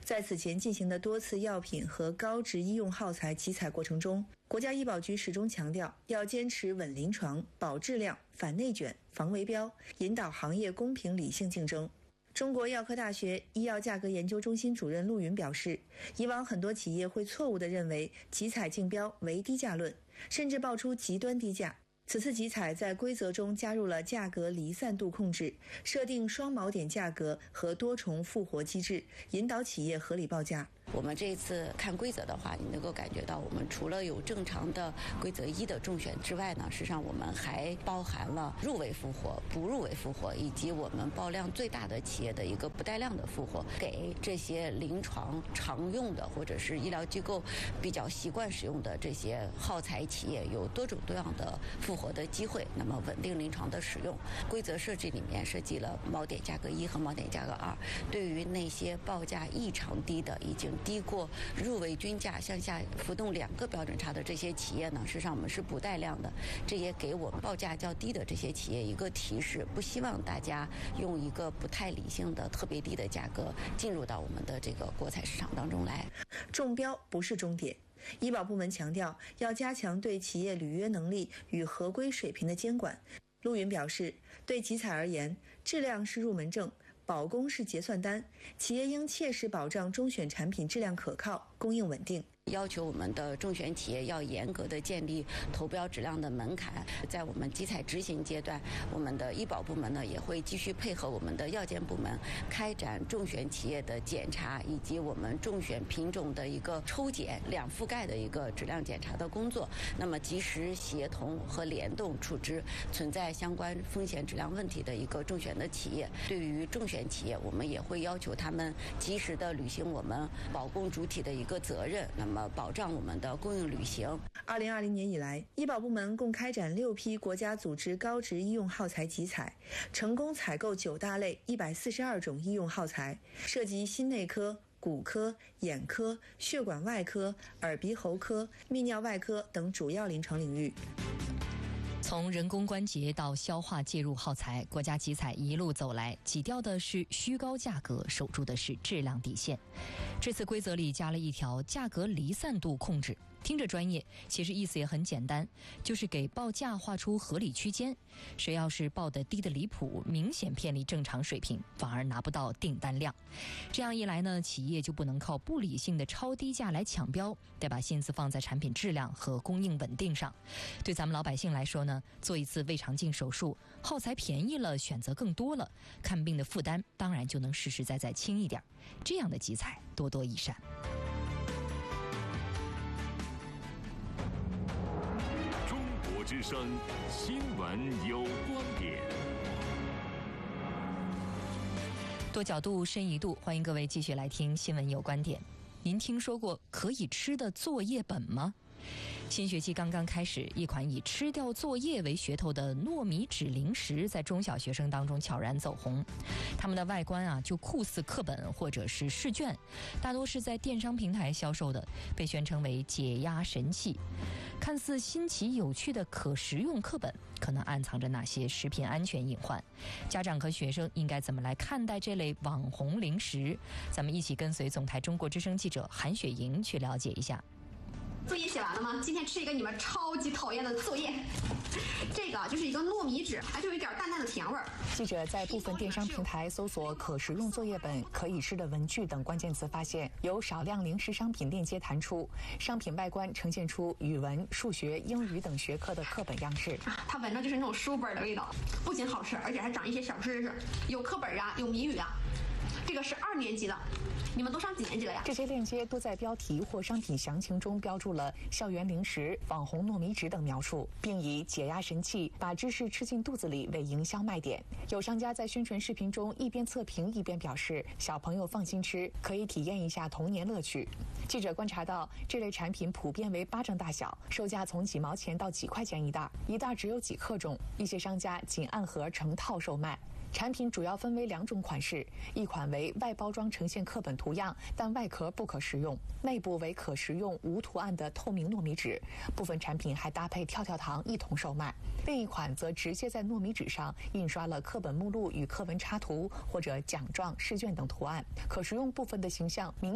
在此前进行的多次药品和高值医用耗材集采过程中，国家医保局始终强调要坚持稳临床、保质量、反内卷、防围标，引导行业公平理性竞争。中国药科大学医药价格研究中心主任陆云表示，以往很多企业会错误地认为集采竞标为低价论，甚至爆出极端低价。此次集采在规则中加入了价格离散度控制，设定双锚点价格和多重复活机制，引导企业合理报价。 我们这一次看规则的话，你能够感觉到我们除了有正常的规则1的中选之外呢，实际上我们还包含了入围复活、不入围复活，以及我们报量最大的企业的一个不带量的复活，给这些临床常用的或者是医疗机构比较习惯使用的这些耗材企业有多种多样的复活的机会，那么稳定临床的使用。规则设计里面设计了锚点价格1和锚点价格2，对于那些报价异常低的，已经低过入围均价向下浮动2个标准差的这些企业呢，实际上我们是不带量的，这也给我们报价较低的这些企业一个提示，不希望大家用一个不太理性的特别低的价格进入到我们的这个国采市场当中来。 中标不是终点，医保部门强调要加强对企业履约能力与合规水平的监管。陆云表示，对集采而言，质量是入门证，保供是结算单，企业应切实保障中选产品质量可靠、供应稳定。 要求我们的中选企业要严格的建立投标质量的门槛。在我们集采执行阶段，我们的医保部门呢也会继续配合我们的药监部门开展中选企业的检查，以及我们中选品种的一个抽检2覆盖的一个质量检查的工作。那么及时协同和联动处置存在相关风险质量问题的一个中选的企业。对于中选企业，我们也会要求他们及时的履行我们保供主体的一个责任，那么保障我们的供应履行。 2020年以来，医保部门共开展6批国家组织高值医用耗材集采，成功采购9大类142种医用耗材，涉及心内科、骨科、眼科、血管外科、耳鼻喉科、泌尿外科等主要临床领域。 从人工关节到消化介入耗材，国家集采一路走来，挤掉的是虚高价格，守住的是质量底线。这次规则里加了一条价格离散度控制，听着专业，其实意思也很简单，就是给报价画出合理区间。谁要是报得低得离谱，明显偏离正常水平，反而拿不到订单量。这样一来呢，企业就不能靠不理性的超低价来抢标，得把心思放在产品质量和供应稳定上。对咱们老百姓来说呢，做一次胃肠镜手术，耗材便宜了，选择更多了，看病的负担当然就能实实在在轻一点。这样的集采多多益善。 之声新闻有观点， 多角度深一度，欢迎各位继续来听新闻有观点。您听说过可以吃的作业本吗？新学期刚刚开始，一款以吃掉作业为噱头的糯米纸零食在中小学生当中悄然走红。它们的外观就酷似课本或者是试卷，大多是在电商平台销售的，被宣称为解压神器。看似新奇有趣的可食用课本，可能暗藏着哪些食品安全隐患？家长和学生应该怎么来看待这类网红零食？咱们一起跟随总台中国之声记者韩雪莹去了解一下。 作业写完了吗？今天吃一个你们超级讨厌的作业。这个就是一个糯米纸，还就有一点淡淡的甜味儿。 记者在部分电商平台搜索可食用作业本、可以吃的文具等关键词，发现有少量零食商品链接弹出，商品外观呈现出语文、数学、英语等学科的课本样式。 它闻着就是那种书本的味道，不仅好吃，而且还长一些小知识，有课本有谜语这个是2年级的。你们都上几年级了呀？ 这些链接都在标题或商品详情中标注了校园零食、网红糯米纸等描述，并以解压神器把知识吃进肚子里为营销卖点。有商家在宣传视频中一边测评一边表示，小朋友放心吃，可以体验一下童年乐趣。记者观察到，这类产品普遍为巴掌大小，售价从几毛钱到几块钱一袋，一袋只有几克重，一些商家仅按盒成套售卖。产品主要分为2种款式，一款为外包装呈现课本图样，但外壳不可食用，内部为可食用无图案的透明糯米纸，部分产品还搭配跳跳糖一同售卖。另一款则直接在糯米纸上印刷了课本目录与课文插图或者奖状、试卷等图案，可食用部分的形象明